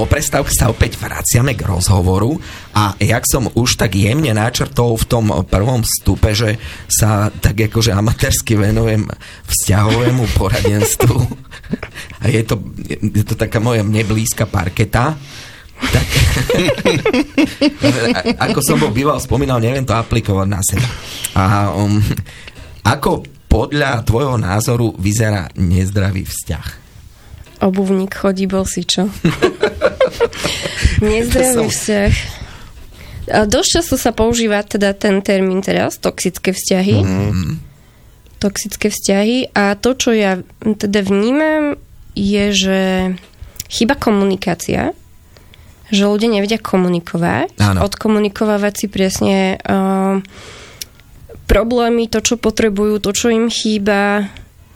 po prestávke sa opäť vraciame k rozhovoru a jak som už tak jemne načrtol v tom prvom vstupe, že sa tak akože amatérsky venujem vzťahovému poradenstvu a je to taká moja mne blízka parketa, tak ako som bol býval spomínal, neviem to aplikovať na seba. A ako podľa tvojho názoru vyzerá nezdravý vzťah? Obuvník chodí bosý, čo? Nezdravý vzťah. Dosť často sa používa teda ten termín teraz, toxické vzťahy. Toxické vzťahy a to, čo ja teda vnímam, je, že chýba komunikácia, že ľudia nevedia komunikovať, odkomunikovať si presne problémy, to, čo potrebujú, to, čo im chýba.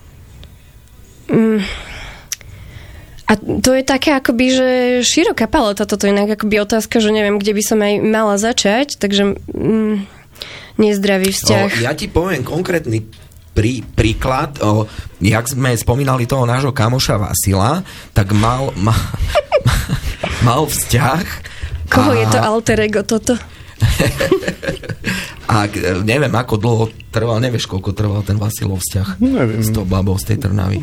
A to je také akoby, že široká paleta, toto je inak akoby otázka, že neviem, kde by som aj mala začať, takže nezdravý vzťah. Ja ti poviem konkrétny príklad, jak sme spomínali toho nášho kamoša Vasila, tak mal vzťah. Koho je to alter ego toto? A neviem, ako dlho trval, nevieš, koľko trval ten Vasilov vzťah. Neviem. S tou babou z tej Trnavy.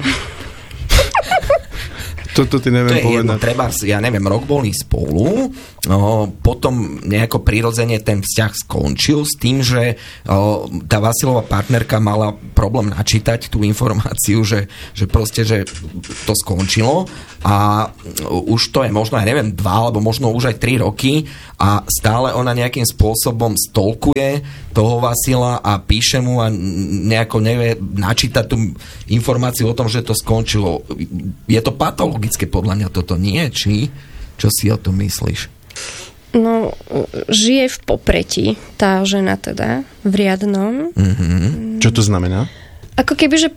Toto ty neviem povedať. Trebárs, ja neviem, rok boli spolu, potom nejako prirodzene ten vzťah skončil s tým, že tá Vasilová partnerka mala problém načítať tú informáciu, že proste, že to skončilo a už to je možno, ja neviem, 2 alebo možno už aj 3 roky a stále ona nejakým spôsobom stalkuje toho Vasila a píše mu a nejako nevie načítať tú informáciu o tom, že to skončilo. Je to patologické podľa mňa toto nie? Čo si o tom myslíš? No, žije v popretí tá žena teda, v riadnom. Čo to znamená? Ako keby, že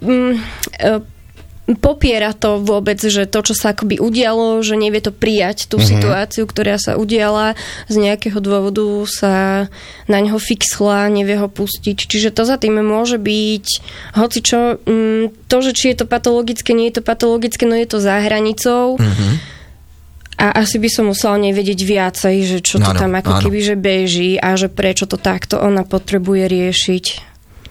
popiera to vôbec, že to, čo sa akoby udialo, že nevie to prijať, tú situáciu, ktorá sa udiala, z nejakého dôvodu sa na neho fixla, nevie ho pustiť. Čiže to za tým môže byť hocičo, to, že či je to patologické, nie je to patologické, no je to za hranicou. A asi by som musela nevedieť viacej, že čo to tam ako keby, že beží a že prečo to takto ona potrebuje riešiť.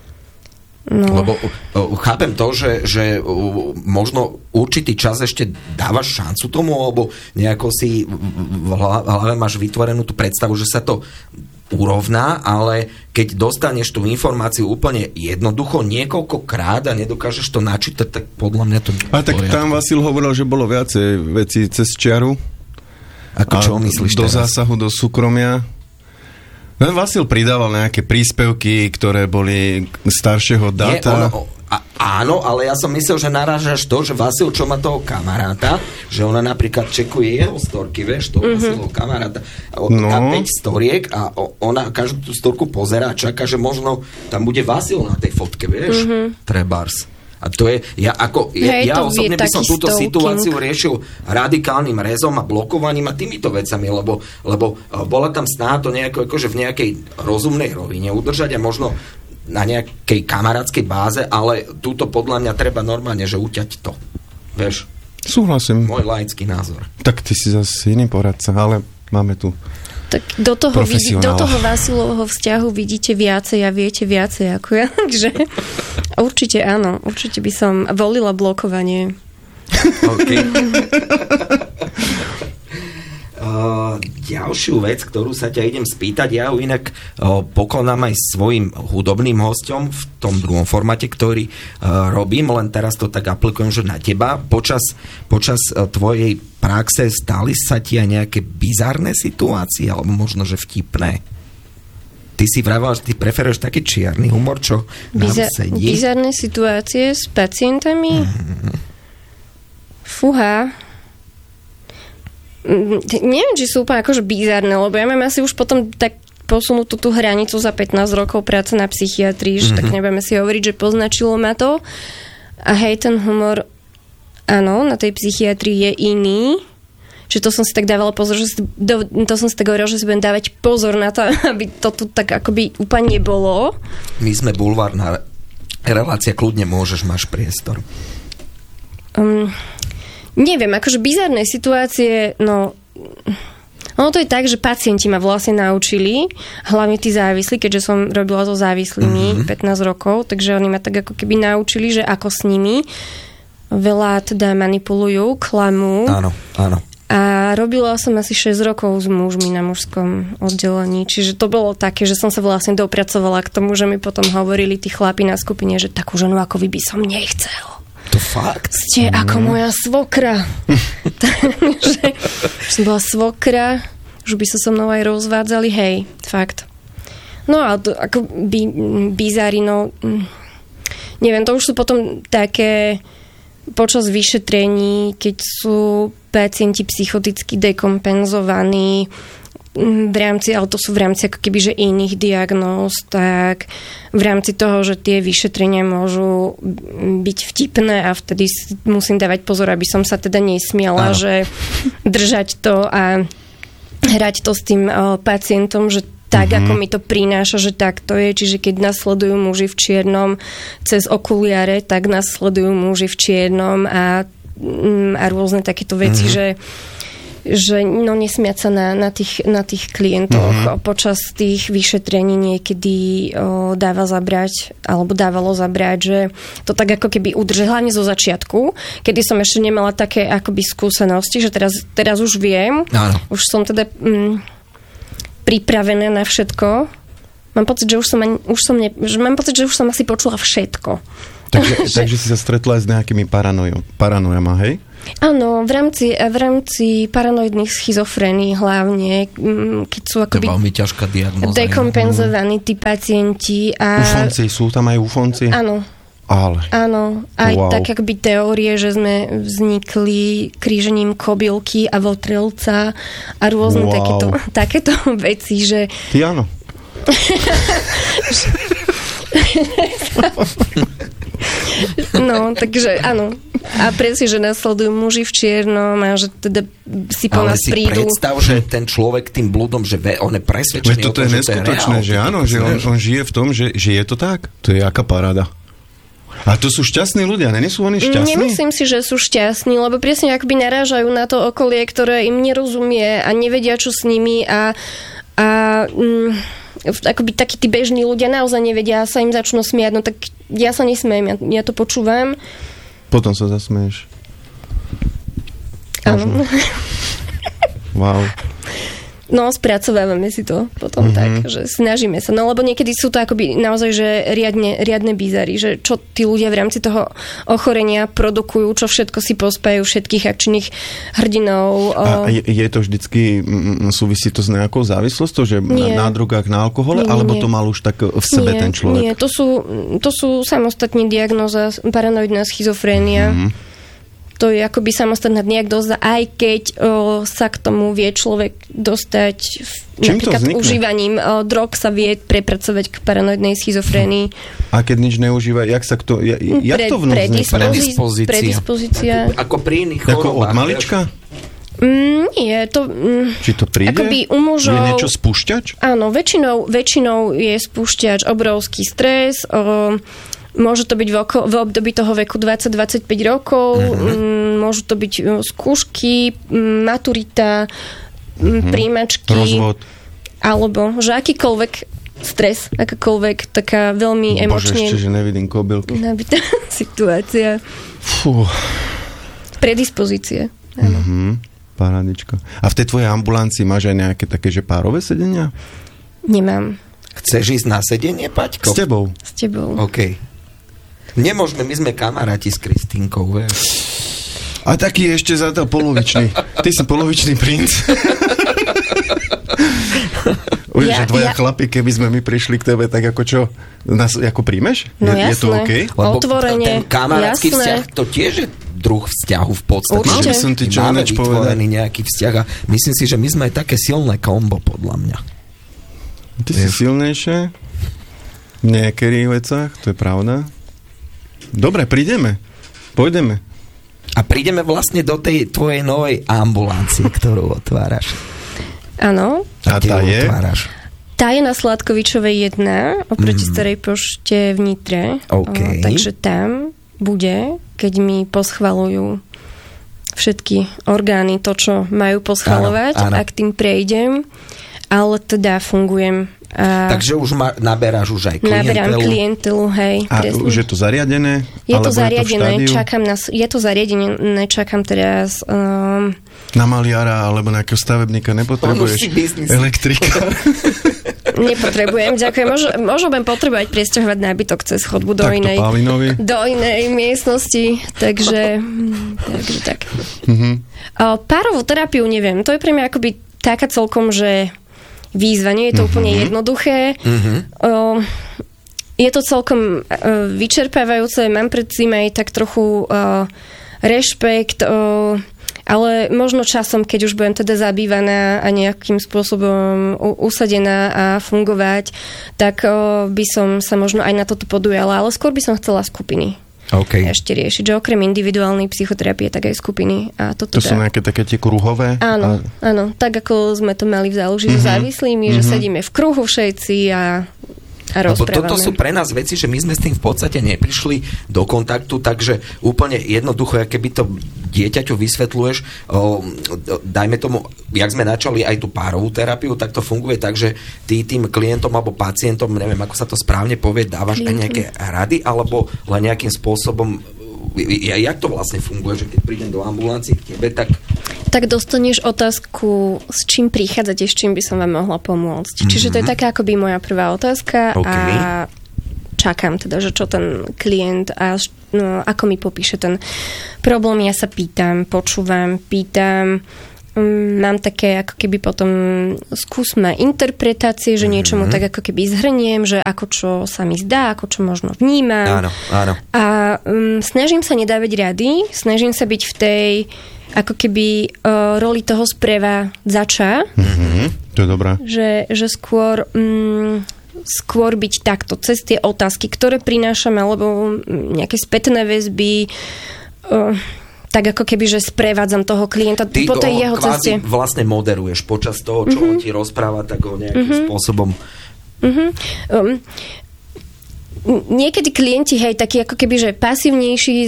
No. Lebo chápem to, že možno určitý čas ešte dávaš šancu tomu, alebo nejako si v hlave máš vytvorenú tú predstavu, že sa to urovná, ale keď dostaneš tú informáciu úplne jednoducho niekoľkokrát a nedokážeš to načítať, tak podľa mňa to... A tak tam Vasil hovoril, že bolo viacej vecí cez čiaru. Ako čo myslíš do teraz? zásahu do súkromia. Vasil pridával nejaké príspevky, ktoré boli staršieho dáta. Áno, ale ja som myslel, že narážaš to, že Vasil, čo má toho kamaráta, že ona napríklad čekuje jeho storky, vieš, toho Vasilovho kamaráta. A 5 storiek a ona každú tú storku pozerá a čaká, že možno tam bude Vasil na tej fotke, vieš, trebárs. A to je, ja osobne by som túto situáciu riešil radikálnym rezom a blokovaním a týmito vecami, lebo bola tam snaha to nejako akože v nejakej rozumnej rovine udržať a možno na nejakej kamarátskej báze, ale túto podľa mňa treba normálne, že uťať to. Vieš? Súhlasím. Môj laický názor. Tak ty si zase iný poradca, ale máme tu tak do toho Vasilovho vzťahu vidíte viacej a viete viacej ako ja. Takže určite áno. Určite by som volila blokovanie. OK. Ďalšiu vec, ktorú sa ťa idem spýtať, ja ju inak pokladám aj svojim hudobným hosťom v tom druhom formáte, ktorý robím, len teraz to tak aplikujem, že na teba. Počas tvojej praxe stali sa ti aj nejaké bizarné situácie, alebo možno, že vtipné? Ty si vravala, že ty preferuješ taký čierny humor, čo nám sedí? Bizarné situácie s pacientami? Fúha. Neviem, či sú úplne akože bizarné, lebo ja mám asi už potom tak posunutú tú hranicu za 15 rokov práce na psychiatrii, že tak nebudeme si hovoriť, že poznačilo ma to. A hej, ten humor, áno, na tej psychiatrii je iný. Že to som si tak dávala pozor, to som si tak hovorila, že si budem dávať pozor na to, aby to tu tak akoby úplne nebolo. My sme bulvárna relácia, kľudne môžeš, máš priestor. Neviem, akože bizarné situácie, no ono to je tak, že pacienti ma vlastne naučili, hlavne tí závislí, keďže som robila so závislými 15 rokov, takže oni ma tak ako keby naučili, že ako s nimi veľa teda manipulujú, klamú. Áno. A robila som asi 6 rokov s mužmi na mužskom oddelení, čiže to bolo také, že som sa vlastne dopracovala k tomu, že mi potom hovorili tí chlapi na skupine, že takú ženu ako vy by som nechcel. To fakt? Ste ako moja svokra. Takže som bola svokra, už by sa so mnou aj rozvádzali, hej, fakt. No a to, ako bizári, no neviem, to už sú potom také počas vyšetrení, keď sú pacienti psychoticky dekompenzovaní v rámci, ale to sú v rámci ako keby, že iných diagnóz, tak v rámci toho, že tie vyšetrenia môžu byť vtipné a vtedy musím dávať pozor, aby som sa teda nesmiala, že držať to a hrať to s tým pacientom, že tak, ako mi to prináša, že tak to je. Čiže keď nás sledujú muži v čiernom cez okuliare, tak nás sledujú muži v čiernom a rôzne takéto veci, že no nesmiať sa na tých klientoch počas tých vyšetrení niekedy dáva zabrať, alebo dávalo zabrať, že to tak ako keby udržať, hlavne zo začiatku, kedy som ešte nemala také akoby skúsenosti, že teraz už viem, už som teda pripravená na všetko. Mám pocit, že už som asi počula všetko. Takže si sa stretla aj s nejakými paranojama, hej? Áno, v rámci paranoidných schizofrénií hlavne, keď sú akoby... To je veľmi ťažká diagnóza. Dekompenzovaní tí pacienti a... Ufonci, sú tam aj ufonci? Áno. Ale. Áno, aj tak akoby teórie, že sme vznikli krížením kobylky a votrilca a rôzne takéto veci, že... Ty áno. No, takže áno. A presne, že nasledujú muži v čiernom a že teda si po nás prídu. Ale si predstav, že ten človek tým blúdom, že on je presvedčený o tom, že to je neskutočné, že áno, že on žije v tom, že je to tak. To je aká paráda. A to sú šťastní ľudia, nie sú oni šťastní? Nemyslím si, že sú šťastní, lebo presne akoby narážajú na to okolie, ktoré im nerozumie a nevedia, čo s nimi a akoby takí tí bežní ľudia naozaj nevedia a sa im začnú smiať, no tak ja sa nesmiem, ja to počúvam. Potom sa zasmeješ. Áno. Wow. No, spracovávame si to potom tak, že snažíme sa. No, lebo niekedy sú to akoby naozaj, že riadne bizary, že čo tí ľudia v rámci toho ochorenia produkujú, čo všetko si pospajú všetkých akčných hrdinov. A je to vždycky, súvisí to s nejakou závislosťou, že na drogách, na alkohole, alebo to mal už tak v sebe ten človek? Nie, to sú samostatne diagnóza, paranoidná schizofrénia. To je akoby samostatná diagnóza, aj keď sa k tomu vie človek dostať napríklad užívaním drog sa vie prepracovať k paranoidnej schizofrénii. A keď nič neužíva, jak sa to vznikne? Predispozícia. Ako pri iných chorobách. Ako od malička? Nie, to... Či to príde? Akoby u mužov... Je niečo spúšťač? Áno, väčšinou je spúšťač obrovský stres, môže to byť v období toho veku 20-25 rokov, môžu to byť skúšky, maturita, príjmačky, rozvod. Alebo že akýkoľvek stres, akákoľvek taká veľmi emočne... Bože, ešte, že nevidím kobylky. Nabitá situácia. Fú. Predispozície. Parádičko. A v tej tvojej ambulancii máš aj nejaké také, že párové sedenia? Nemám. Chceš ísť na sedenie, Paťko? S tebou. OK. Nemôžeme, my sme kamaráti s Kristínkou, vieš. A taký ešte za to polovičný. Ty si polovičný princ. Už, že dvoja chlapi, keby sme my prišli k tebe, tak ako čo? Nás ako príjmeš? No je to OK? Otvorene. Ten kamarátsky vzťah, to tiež je druh vzťahu v podstate. Určite. Mal by som ti čo máme neč povedať. vytvorený nejaký vzťah a myslím si, že my sme aj také silné kombo, podľa mňa. Ty si silnejšie v niektorých vecach, to je pravda. Dobre, pôjdeme. A prídeme vlastne do tej tvojej novej ambulancie, ktorú otváraš. Áno. A tá je? Tá je na Sládkovičovej 1, oproti Starej pošte v Nitre. Okay. Takže tam bude, keď mi poschvalujú všetky orgány, to, čo majú poschalovať, ak tým prejdem, ale teda fungujem. Takže už naberáš už aj klientelu? Naberám klientelu, hej. A presne. Už je to zariadené? Je to zariadené, čakám teraz... Na maliara alebo nejakého stavebníka nepotrebuješ elektrika? Nepotrebujem, ďakujem. Možno budem potrebovať presťahovať nábytok cez chodbu do inej miestnosti, takže tak. Párovú terapiu neviem, to je pre mňa akoby taká celkom, že výzva, nie je to úplne jednoduché. Je to celkom vyčerpávajúce, mám pred tým aj tak trochu rešpekt, ale možno časom, keď už budem teda zabývaná a nejakým spôsobom usadená a fungovať, tak by som sa možno aj na toto podujala, ale skôr by som chcela skupiny. Ešte riešiť, že okrem individuálnej psychoterapie, tak aj skupiny. A to sú nejaké také tie kruhové? Áno, tak ako sme to mali v záloží so závislými, že sedíme v kruhu všetci a rozprávame. Lebo toto sú pre nás veci, že my sme s tým v podstate neprišli do kontaktu, takže úplne jednoducho, keby to dieťaťu vysvetľuješ, dajme tomu, jak sme načali aj tú párovú terapiu, tak to funguje tak, že ty tým klientom alebo pacientom, neviem, ako sa to správne povie, dávaš aj nejaké rady, alebo len nejakým spôsobom, jak to vlastne funguje, že keď prídem do ambulancie k tebe, tak dostaneš otázku, s čím prichádzate, s čím by som vám mohla pomôcť. Čiže to je taká akoby moja prvá otázka a čakám teda, že čo ten klient a ako mi popíše ten problém. Ja sa pýtam, počúvam, mám také ako keby potom skúsme interpretácie, že niečomu tak ako keby zhrniem, že ako čo sa mi zdá, ako čo možno vnímam. Áno. A snažím sa nedávať rady, snažím sa byť v tej ako keby roli toho sprevádzača. To je dobré. Že skôr byť takto, cez tie otázky, ktoré prinášame, alebo nejaké spätné väzby, tak ako keby, že sprevádzam toho klienta po tej jeho ceste. Ty vlastne moderuješ počas toho, čo on ti rozpráva, tak ho nejakým spôsobom... Niekedy klienti, takí ako keby, že pasívnejší,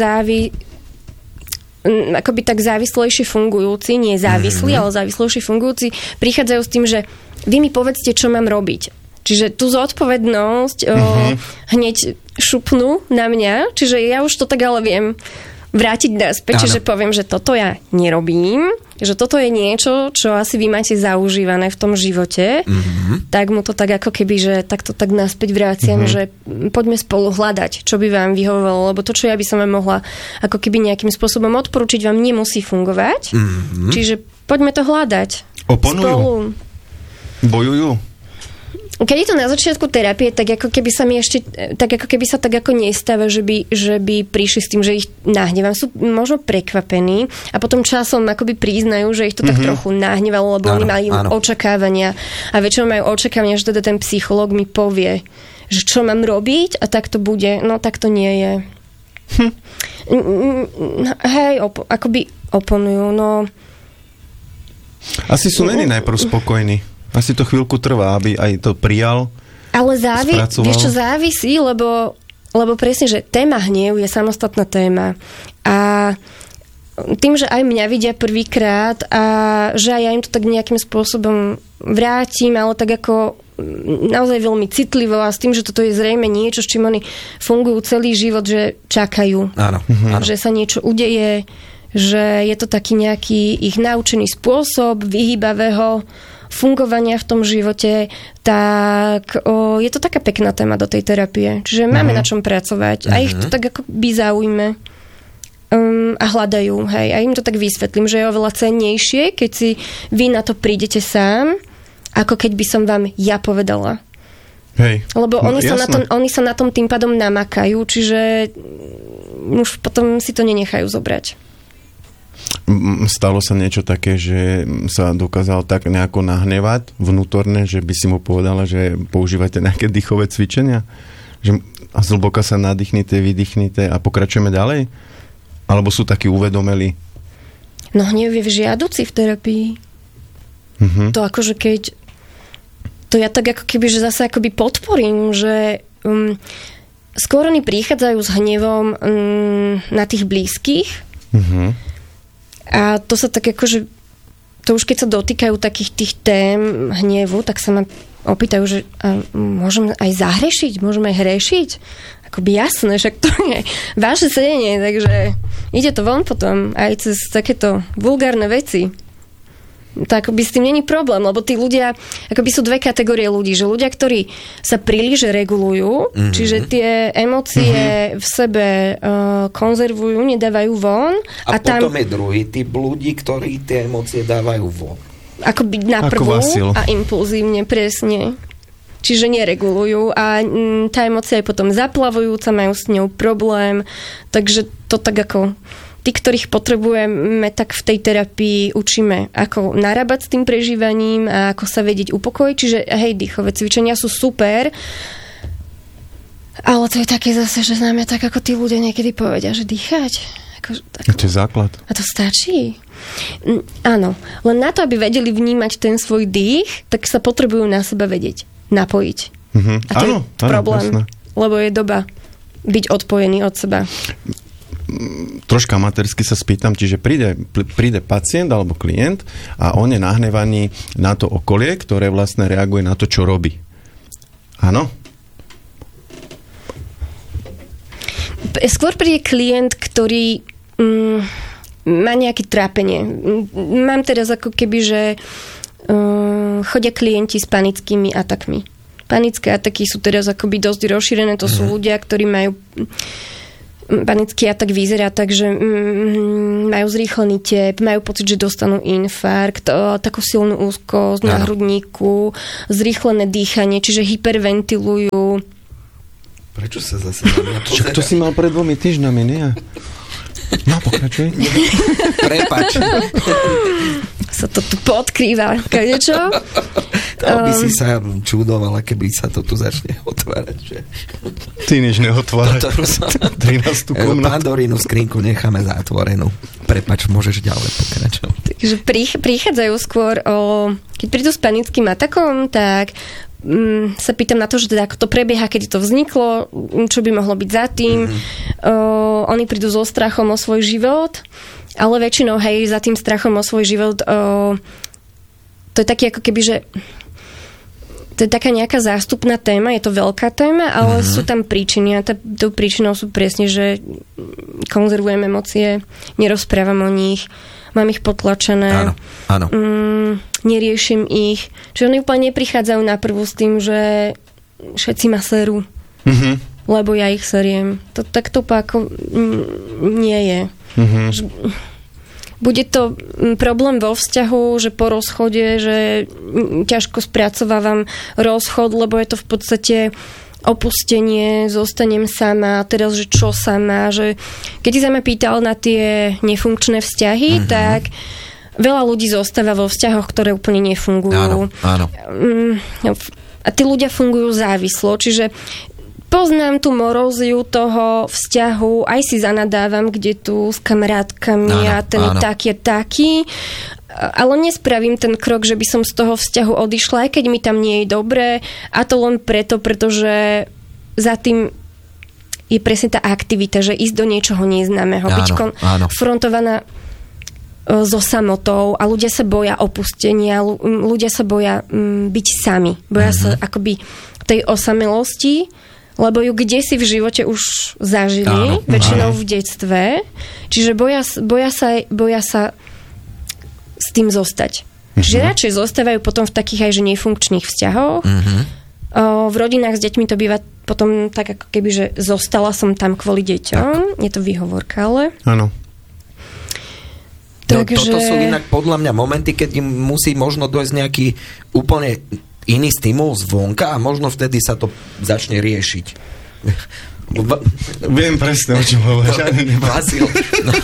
akoby tak závislejší fungujúci, nie závislí, ale závislejší fungujúci, prichádzajú s tým, že vy mi povedzte, čo mám robiť. Čiže tú zodpovednosť hneď šupnú na mňa, čiže ja už to tak ale viem vrátiť naspäť, čiže poviem, že toto ja nerobím, že toto je niečo, čo asi vy máte zaužívané v tom živote, tak mu to tak ako keby, že takto tak naspäť vraciam, že poďme spolu hľadať, čo by vám vyhovovalo, lebo to, čo ja by som vám mohla ako keby nejakým spôsobom odporučiť, vám nemusí fungovať, čiže poďme to hľadať. Oponujú. Spolu. Bojujú. Keď je to na začiatku terapie, tak ako keby sa mi ešte, tak ako keby sa tak ako nestáva, že by prišli s tým, že ich nahnevám. Sú možno prekvapení a potom časom akoby priznajú, že ich to tak trochu nahnevalo, lebo oni mali očakávania a väčšinou majú očakávania, že teda ten psychológ mi povie, že čo mám robiť a tak to bude. No tak to nie je. Hej, akoby oponujú, no. Asi sú není najprv spokojní. Asi to chvíľku trvá, aby aj to prijal. Ale vieš čo, závisí, lebo presne, že téma hnev je samostatná téma. A tým, že aj mňa vidia prvýkrát a že aj ja im to tak nejakým spôsobom vrátim, ale tak ako naozaj veľmi citlivo a s tým, že toto je zrejme niečo, s čím oni fungujú celý život, že čakajú. Áno. Že sa niečo udeje, že je to taký nejaký ich naučený spôsob vyhýbavého fungovania v tom živote, tak je to taká pekná téma do tej terapie. Čiže máme na čom pracovať. A ich to tak ako by zaujme a hľadajú. Hej. A im to tak vysvetlím, že je oveľa cennejšie, keď si vy na to prídete sám, ako keď by som vám ja povedala. Hej. Lebo oni sa na tom tým pádom namakajú, čiže už potom si to nenechajú zobrať. Stalo sa niečo také, že sa dokázal tak nejako nahnevať vnútorne, že by si mu povedala, že používate nejaké dýchové cvičenia? Že zhlboka sa nadýchnite, vydýchnite a pokračujeme ďalej? Alebo sú takí uvedomelí? No hnev je žiaduci v terapii. To akože keď to ja tak ako keby, že zase akoby podporím, že skôr oni prichádzajú s hnevom na tých blízkych, A to sa tak akože, to už keď sa dotýkajú takých tých tém hnevu, tak sa ma opýtajú, že môžeme aj zahrešiť, môžeme aj hrešiť. Akoby jasné, však to je vaše sedenie, takže ide to von potom aj cez takéto vulgárne veci. Tak akoby s tým není problém, lebo tí ľudia, akoby sú dve kategórie ľudí, že ľudia, ktorí sa príliš regulujú, čiže tie emócie v sebe konzervujú, nedávajú von. A potom je druhý typ ľudí, ktorí tie emócie dávajú von. Akoby naprvú a impulzívne, presne. Čiže neregulujú a tá emócia je potom zaplavujúca, majú s ňou problém, takže to tak ako tí, ktorých potrebujeme, tak v tej terapii učíme, ako narábať s tým prežívaním a ako sa vedieť upokojiť. Čiže hej, dýchové cvičenia sú super, ale to je také zase, že známe tak, ako tí ľudia niekedy povedia, že dýchať. To je základ. A to stačí? Áno, len na to, aby vedeli vnímať ten svoj dých, tak sa potrebujú na seba vedieť, napojiť. A to je problém, jasné. Lebo je doba byť odpojený od seba. Troška amatérsky sa spýtam, čiže príde pacient alebo klient a on je nahnevaný na to okolie, ktoré vlastne reaguje na to, čo robí. Áno? Skôr príde klient, ktorý má nejaké trápenie. Mám teraz ako keby, že chodia klienti s panickými atakmi. Panické ataky sú teraz akoby dosť rozšírené. To sú ľudia, ktorí majú panický atak vyzerá tak, že majú zrýchlený tep, majú pocit, že dostanú infarkt, takú silnú úzkosť na hrudníku, zrýchlené dýchanie, čiže hyperventilujú. Prečo sa zase na mňa pozerá? To si mal pred 2 týždňami, nie? No, pokračuj. Prepáč. Sa to tu podkrýva. Kadečo? To by si sa čudovala, keby sa to tu začne otvárať. Že? Ty než neotvárať. 13. komnatu. Pandorínu skrinku necháme zatvorenú. Prepáč, môžeš ďalej pokračovať. Takže prichádzajú skôr keď prídu s panickým atakom, tak sa pýtam na to, že teda ako to prebieha, kedy to vzniklo, čo by mohlo byť za tým. Oni prídu so strachom o svoj život, ale väčšinou, hej, za tým strachom o svoj život to je taký ako keby, že to je taká nejaká zástupná téma, je to veľká téma, ale sú tam príčiny a tou príčinou sú presne, že konzervujem emócie, nerozprávam o nich, mám ich potlačené. Áno. Neriešim ich. Čiže oni úplne neprichádzajú na prvú s tým, že všetci ma serú. Lebo ja ich seriem. Tak to ako nie je. Bude to problém vo vzťahu, že po rozchode, že ťažko spracovávam rozchod, lebo je to v podstate opustenie, zostanem sama, teraz, že čo sama, že keď si sa ma pýtal na tie nefunkčné vzťahy, tak veľa ľudí zostáva vo vzťahoch, ktoré úplne nefungujú. Áno. A tí ľudia fungujú závislo, čiže poznám tú moróziu toho vzťahu, aj si zanadávam, kde tu s kamarátkami a ten je taký, ale nespravím ten krok, že by som z toho vzťahu odišla, aj keď mi tam nie je dobré, a to len preto, pretože za tým je presne tá aktivita, že ísť do niečoho neznámeho, byť konfrontovaná so samotou a ľudia sa boja opustenia, ľudia sa boja byť sami, boja sa akoby tej osamelosti, lebo ju kdesi v živote už zažili, väčšinou v detstve, čiže boja sa s tým zostať. Čiže radšej zostávajú potom v takých aj že nefunkčných vzťahoch. V rodinách s deťmi to býva potom tak ako keby, že zostala som tam kvôli deťom. Je to výhovorka, ale... Áno. Takže... Toto sú inak podľa mňa momenty, keď im musí možno dojsť nejaký úplne iný stimul zvonka a možno vtedy sa to začne riešiť. Viem presne, o čom hovoríš. Vasil. No.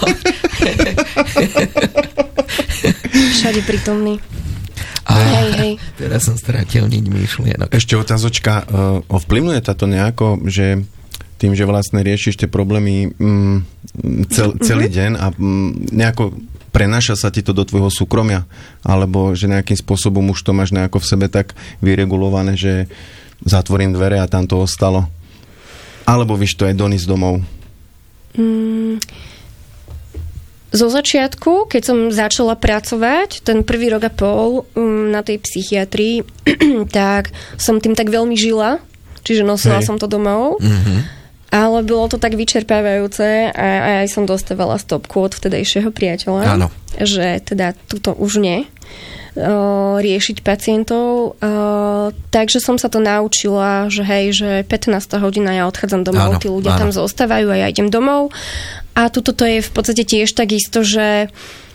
Všade prítomný. Hej. Teraz som stratil niť myšlienok. Ešte otázočka, ovplyvňuje táto nejako, že tým, že vlastne riešiš tie problémy celý deň a nejako prenáša sa ti to do tvojho súkromia, alebo že nejakým spôsobom už to máš nejako v sebe tak vyregulované, že zatvorím dvere a tam to ostalo. Alebo víš to aj doniesť domov? zo začiatku, keď som začala pracovať, ten prvý rok a pol na tej psychiatrii, tak som tým tak veľmi žila, čiže nosila som to domov. Ale bolo to tak vyčerpávajúce a aj som dostávala stopku od vtedajšieho priateľa, že teda tuto už nie riešiť pacientov. Takže som sa to naučila, že hej, že 15. hodina ja odchádzam domov, tí ľudia tam zostávajú a ja idem domov. A tuto to je v podstate tiež takisto, že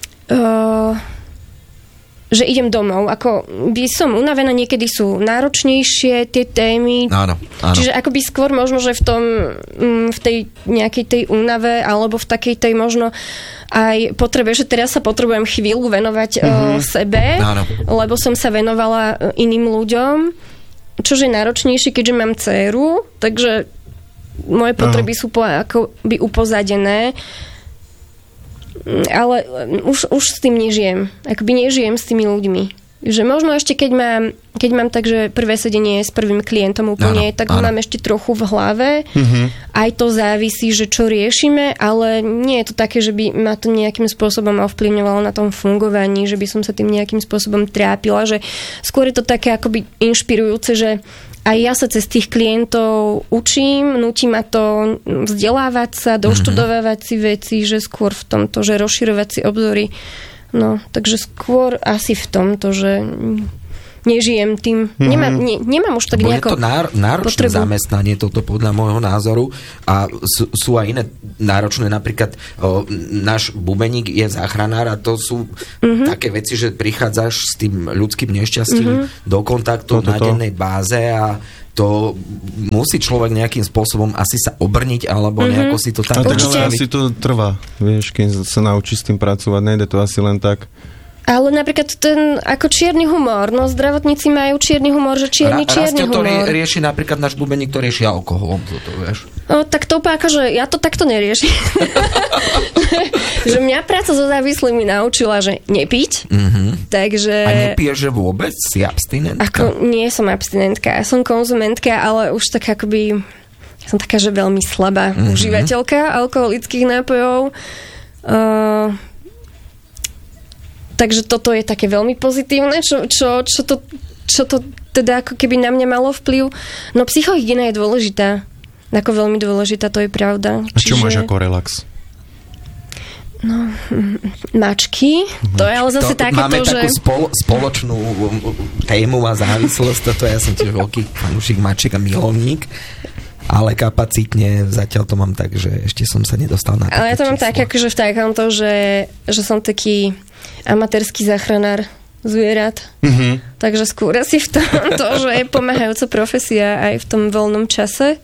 idem domov. Ako by som unavená, niekedy sú náročnejšie tie témy. Áno. Čiže akoby skôr možno, že v tej nejakej tej únave alebo v takej tej možno aj potrebe, že teraz sa potrebujem chvíľu venovať sebe, lebo som sa venovala iným ľuďom, čože je náročnejšie, keďže mám dcéru, takže moje potreby sú akoby upozadené. Ale už s tým nežijem. Akoby nežijem s tými ľuďmi. Že možno ešte, keď mám tak, že prvé sedenie s prvým klientom úplne, tak ho mám ešte trochu v hlave. Aj to závisí, že čo riešime, ale nie je to také, že by ma to nejakým spôsobom ovplyvňovalo na tom fungovaní, že by som sa tým nejakým spôsobom trápila, že skôr je to také akoby inšpirujúce, že aj ja sa cez tých klientov učím, nutí ma to vzdelávať sa, doštudovávať si veci, že skôr v tomto, že rozširovať si obzory. No, takže skôr asi v tomto, že nežijem tým. Nemám už tak nejako je to náročné zamestnanie, toto podľa môjho názoru. A sú aj iné náročné. Napríklad náš bubeník je záchranár a to sú také veci, že prichádzaš s tým ľudským nešťastím do kontaktu na dennej báze a to musí človek nejakým spôsobom asi sa obrniť, alebo nejako si to tam predstaviť. Asi to trvá, vieš, keď sa naučí s tým pracovať, nejde to asi len tak. Ale napríklad ten ako čierny humor, no zdravotníci majú čierny humor, že čierny humor. Rastio to rieši napríklad náš bubeník, ktorý rieši alkoholom, to vieš. No, tak to akože ja to takto neriešim. Že mňa práca so závislými naučila, že nepiť. Takže... A nepiješ, že vôbec? Si abstinentka? Ako nie som abstinentka, ja som konzumentka, ale už tak akoby som taká, že veľmi slabá užívateľka alkoholických nápojov. Takže toto je také veľmi pozitívne, čo to teda ako keby na mňa malo vplyv. No psychohygiena je dôležitá. Ako veľmi dôležitá, to je pravda. A čo máš ako relax? No, mačky. To je ale zase takéto, máme že... takú spoločnú tému a závislosť. Toto ja som tiež veľký fanúšik mačiek a milovník. Ale kapacitne zatiaľ to mám tak, že ešte som sa nedostal na to. Ale ja to mám tak, akože v takomto, že som taký amatérsky záchranár zvierat. Takže skôr asi v tomto, že je pomáhajúca profesia aj v tom voľnom čase.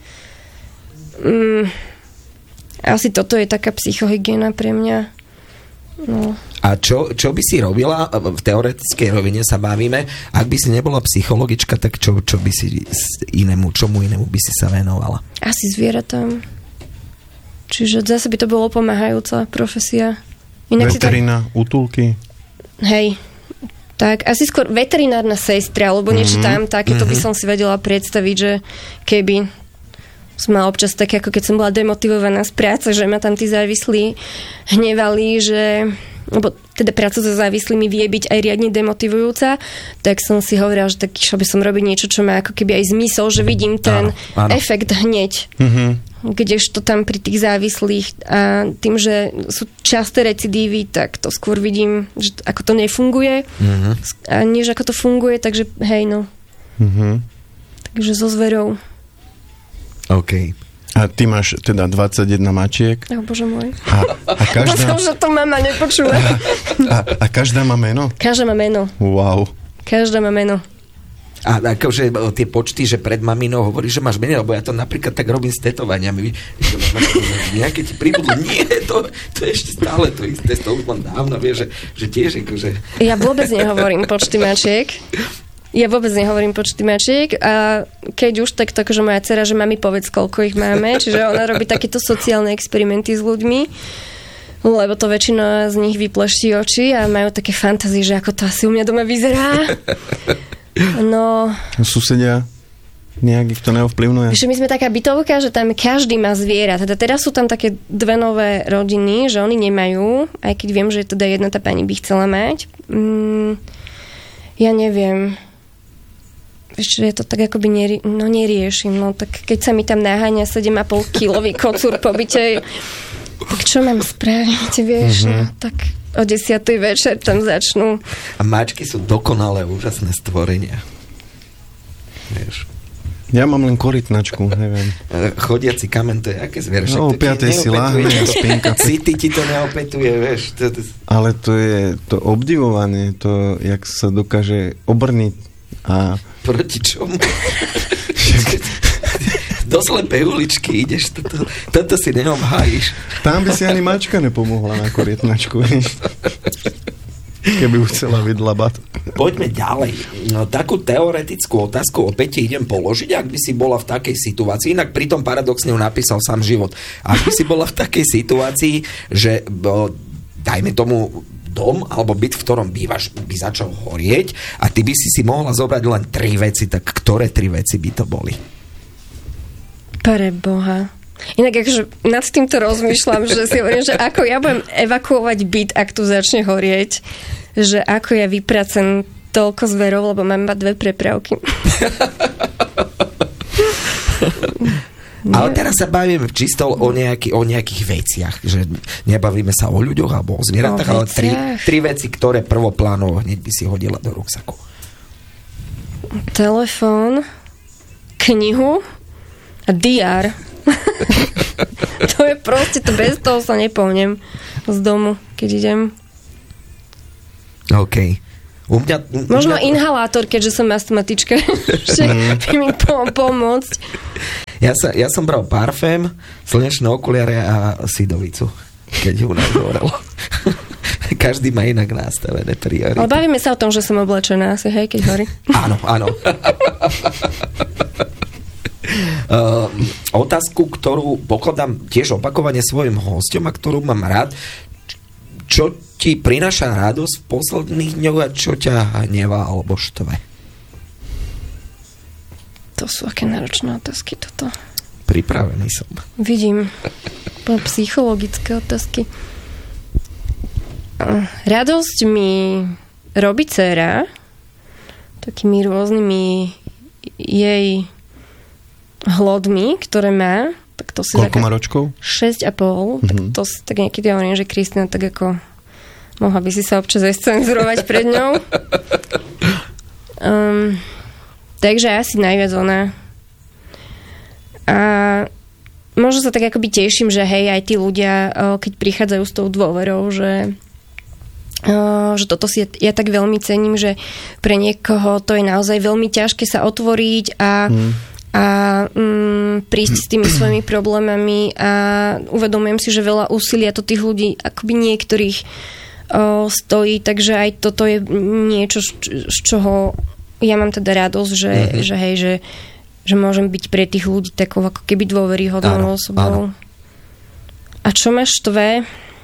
Asi toto je taká psychohygiena pre mňa. No. A čo by si robila, v teoretickej rovine sa bavíme, ak by si nebola psychologička, tak čo by si čomu inému by si sa venovala? Asi zvieratám. Čiže zase by to bolo pomáhajúca profesia. Inak veterina, útulky? Hej. Tak, asi skôr veterinárna sestra, alebo niečo tam takéto by som si vedela predstaviť, že keby som mala občas také, ako keď som bola demotivovaná z práce, že ma tam tí závislí hnevali, že lebo teda práca so závislými vie byť aj riadne demotivujúca, tak som si hovorila, že tak išla by som robiť niečo, čo má ako keby aj zmysel, že vidím ten efekt hneď. Kdežto tam pri tých závislých a tým, že sú časté recidívy, tak to skôr vidím, že ako to nefunguje a než ako to funguje, takže hej no. Takže so zverou. OK. A ty máš teda 21 mačiek. Oh, bože môj. A každá... Myslím, že to mama nepočula. A každá má meno? Každá má meno. Wow. Každá má meno. A akože tie počty, že pred maminou hovoríš, že máš menej, lebo ja to napríklad tak robím s tetovaniami. Nejaké ti pribudlo. Nie, to je ešte stále to isté. To už mám dávno, vieš, že tiež akože... Ja vôbec nehovorím počty mačiek. Ja vôbec nehovorím počty mačiek a keď už, tak to akože moja dcera, že mami povedz, koľko ich máme, čiže ona robí takéto sociálne experimenty s ľuďmi, lebo to väčšina z nich vypleští oči a majú také fantázie, že ako to asi u mňa doma vyzerá. No... Susedia? Nejak ich to neovplyvňuje? Že my sme taká bytovka, že tam každý má zviera. Teda teraz sú tam také dve nové rodiny, že oni nemajú, aj keď viem, že teda jedna tá pani by chcela mať. Ja neviem. Ešte je to tak akoby neriešim. No tak keď sa mi tam naháňa 7,5 kilový kocúr po byte, tak čo mám spraviť, vieš? No, tak o 10. večer tam začnú. A mačky sú dokonalé, úžasné stvorenia. Vieš. Ja mám len korytnačku, neviem. Chodiaci kamen, to je aké zvier? No, o 5. si láhne a spínka. City ti to neopetuje, vieš. Ale to je to obdivovanie, to, jak sa dokáže obrniť a... Proti čomu? Do slepej uličky ideš, toto si neobhájiš. Tam by si ani mačka nepomohla na korytnačku, keby už chcela vydlabať. Poďme ďalej. No, takú teoretickú otázku opäť idem položiť, ak by si bola v takej situácii, inak pritom paradoxne ju napísal sám život. Ak by si bola v takej situácii, že dajme tomu dom alebo byt, v ktorom bývaš, by začal horieť a ty by si mohla zobrať len 3 veci, tak ktoré 3 veci by to boli? Pre Boha. Inak akože nad týmto rozmýšľam, že si hovorím, že ako ja budem evakuovať byt, ak tu začne horieť, že ako ja vypracem toľko zverov, lebo mám iba 2 prepravky. Ale teraz sa bavíme čisto o nejakých veciach, že nebavíme sa o ľuďoch alebo o zvieratách, ale 3 veci, ktoré prvoplánovo hneď by si hodila do ruksaku. Telefón, knihu a DR. To je proste, to bez toho sa nepohnem z domu, keď idem. OK. Možno inhalátor, keďže som astmatička, že by mi pomôcť. Ja som bral parfém, slnečné okuliare a sidovicu, keď ju nahorelo. Každý má inak nastavené priority. Ale bavíme sa o tom, že som oblečená asi, hej, keď horí. Áno, áno. Otázku, ktorú pokladám tiež opakovane svojim hosťom a ktorú mám rád. Čo ti prináša radosť v posledných dňoch a čo ťa hnevá alebo štve? To sú aké náročné otázky toto. Pripravený som. Vidím. Psychologické otázky. Radosť mi robí dcera takými rôznymi jej hlodmi, ktoré má. Tak to si koľko má ročkov? 6,5. Tak to si tak niekedy hovorím, že Kristina tak ako mohla by si sa občas excenzurovať pred ňou. Takže asi najviac ona. A možno sa tak akoby teším, že hej, aj tí ľudia, keď prichádzajú s tou dôverou, že toto si ja tak veľmi cením, že pre niekoho to je naozaj veľmi ťažké sa otvoriť a prísť s tými svojimi problémami a uvedomujem si, že veľa úsilia to tých ľudí akoby niektorých stojí, takže aj toto je niečo, z čoho ja mám teda radosť, že môžem byť pre tých ľudí takou ako keby dôveryhodnou osobou. A čo ma štve?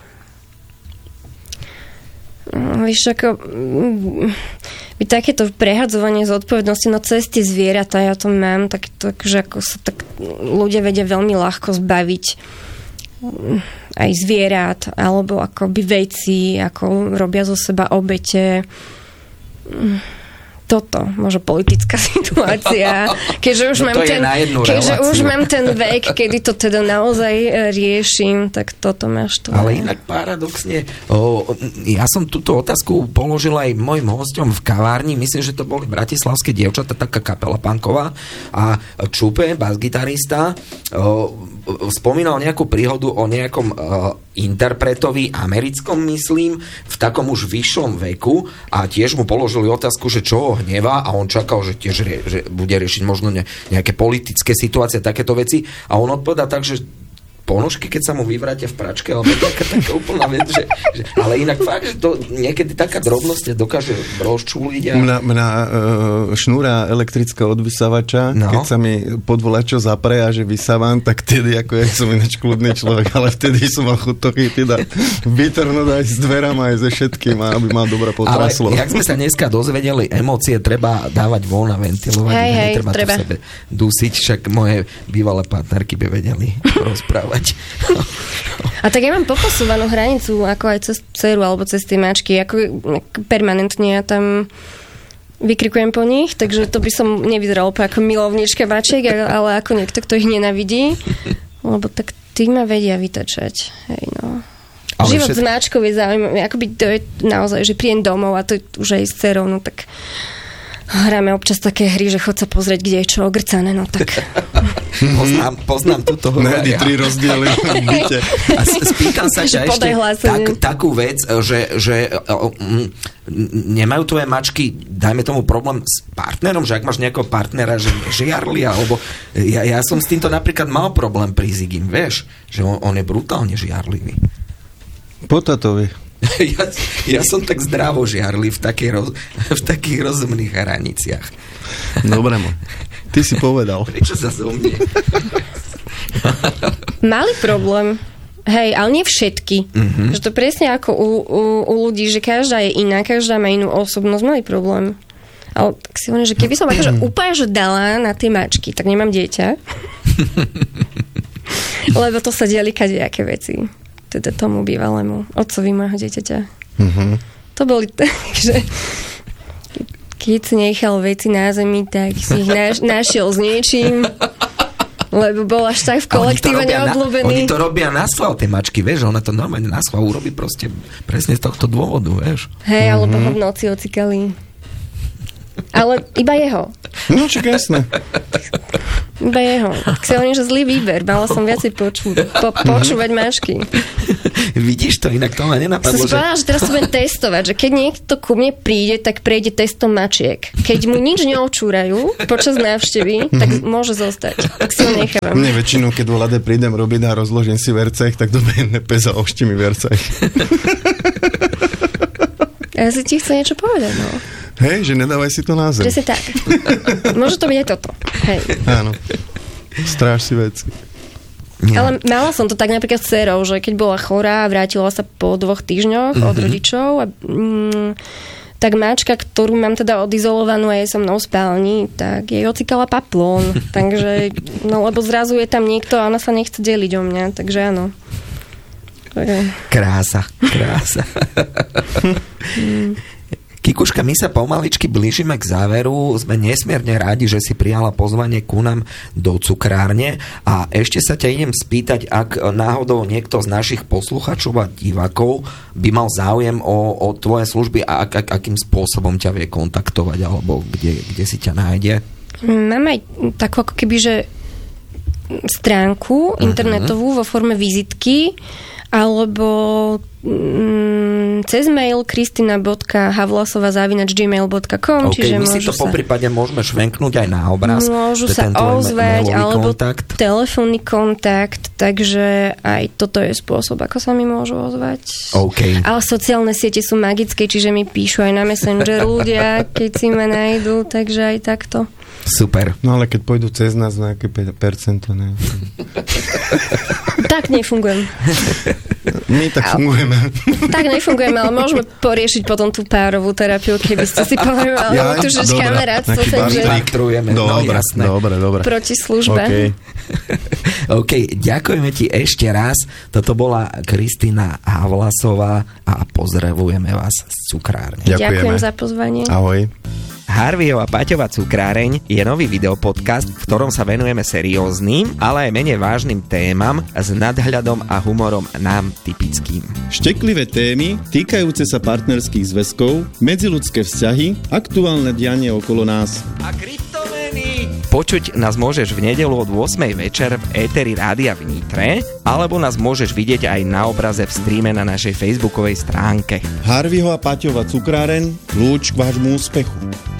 Víš, ako takéto prehadzovanie zodpovednosti, no cez tie zvieratá ja to mám, takže ako sa tak ľudia vedia veľmi ľahko zbaviť aj zvierat, alebo akoby veci, ako robia zo seba obete. Toto, možno politická situácia, keďže už mám ten vek, kedy to teda naozaj riešim, tak toto máš to. Ale inak paradoxne, ja som túto otázku položil aj mojim hosťom v kavárni, myslím, že to boli bratislavské dievčatá, taká kapela punková a Čupe, basgitarista, spomínal nejakú príhodu o nejakom interpretovi americkom, myslím, v takom už vyššom veku a tiež mu položili otázku, že čo ho hnevá a on čakal, že tiež že bude riešiť možno nejaké politické situácie, takéto veci a on odpovedá tak, že ponožky, keď sa mu vyvrátia v pračke, alebo taká úplná vec, že, ale inak fakt, že to niekedy taká drobnosť dokáže rozčúliť. Mňa šnúra elektrická od vysávača, keď sa mi podvolačo zapre a že vysávam, tak vtedy, ako ja som ináč kľudný človek, ale vtedy som mal chuť to chytiť a vytrhnúť aj s dverama, aj ze všetkým, aby ma dobre potraslo. Ale jak sme sa dneska dozvedeli, emócie treba dávať von a ventilovať, netreba to v sebe dusiť, však moje bývalé partnerky by vedeli rozprávať. A tak ja mám popasovanú hranicu, ako aj cez dceru alebo cez tie mačky, ako permanentne ja tam vykrikujem po nich, takže to by som nevyzerala ako milovnička mačiek, ale ako niekto, kto ich nenavidí, lebo tak tí ma vedia vytačať. Hej, no. Život s máčkou je zaujímavý, akoby to je naozaj, že príjem domov a to už aj s dcerou, no tak hráme občas také hry, že chod sa pozrieť, kde je čo ogrcané, no tak... Poznám túto hru. Tri rozdiely v byte. A spýtam sa ťa ešte takú vec, že nemajú tvoje mačky, dajme tomu problém s partnerom, že ak máš nejakého partnera, že žiarli, alebo ja som s týmto napríklad mal problém pri Zigim, vieš, že on je brutálne žiarlivý. Po tatovi. Ja som tak zdravo žiarli v takých rozumných hraniciach. Dobre, ty si povedal. Prečo sa zo mne? Mali problém. Hej, ale nie všetky. Že to presne ako u ľudí, že každá je iná, každá má inú osobnosť, mali problém. Ale tak si hovorím, že keby som akože úplne že dala na tie mačky, tak nemám dieťa. Lebo to sa diali kadejaké veci. Teda tomu bývalému otcovi môjho dieťaťa. To boli tak, že keď si nechal veci na zemi, tak si ich našiel s niečím, lebo bol až tak v kolektíve neobľúbený. Oni to robia na schvál, tie mačky, vieš, ona to normálne na schvál urobí proste presne z tohto dôvodu, vieš. Hej, alebo ho v noci ocikali. Ale iba jeho. No, čo jasné. Iba jeho. Tak si hovorím, že zlý výber. Mala som viacej počúvať mačky. Vidíš to, inak to ma nenapadlo. Som povedala, že teraz to budem testovať, že keď niekto ku mne príde, tak prejde testom mačiek. Keď mu nič neočúrajú počas návštevy, tak môže zostať. Tak si ho nechávam. Mne väčšinou, keď volade prídem robiť a rozložím si vercech, tak dobehne pes a ošti mi vercech. Ja si ti chcem niečo povedať, no. Hej, že nedávaj si to na zem. Presne tak. Môže to byť aj toto. Hej. Áno. Stráž si veci. Nie. Ale mala som to tak napríklad s dcerou, že keď bola chorá a vrátila sa po 2 týždňoch od rodičov a tak mačka, ktorú mám teda odizolovanú a je so mnou v spálni, tak jej ocikala paplón. Takže, no lebo zrazu je tam niekto a ona sa nechce deliť o mňa, takže áno. Krása. Kikuška, my sa pomaličky blížime k záveru. Sme nesmierne rádi, že si prijala pozvanie ku nám do cukrárne a ešte sa ťa idem spýtať, ak náhodou niekto z našich posluchačov a divákov by mal záujem o tvoje služby a akým spôsobom ťa vie kontaktovať alebo kde si ťa nájde? Mám aj takú ako keby, že stránku internetovú vo forme vizitky alebo cez mail kristina.havlasova@gmail.com. Okay, my si to poprípade môžeme švenknúť aj na obraz. Môžu sa ozvať, alebo telefónny kontakt, takže aj toto je spôsob, ako sa mi môžu ozvať. Okay. Ale sociálne siete sú magické, čiže mi píšu aj na Messenger ľudia, keď si ma nájdu, takže aj takto. Super. No ale keď pôjdu cez nás na aké percento, ne? Tak nefungujem. My tak fungujeme. Tak nefungujeme, ale môžeme poriešiť potom tú párovú terapiu, keby ste si povedali, alebo tu už kamarátstvo. Dobre. Proti službe. OK, ďakujeme ti ešte raz. Toto bola Kristina Havlasová a pozdravujeme vás z cukrárne. Ďakujem za pozvanie. Ahoj. Harveyho a Paťova cukráreň je nový videopodcast, v ktorom sa venujeme serióznym, ale aj menej vážnym témam s nadhľadom a humorom nám typickým. Šteklivé témy týkajúce sa partnerských zväzkov, medziľudské vzťahy, aktuálne dianie okolo nás. A kryptomény! Počuť nás môžeš v nedeľu od 8:00 večer v éteri Rádia v Nitre, alebo nás môžeš vidieť aj na obraze v streame na našej facebookovej stránke. Harveyho a Paťova cukráreň, kľúč k vášmu úspechu.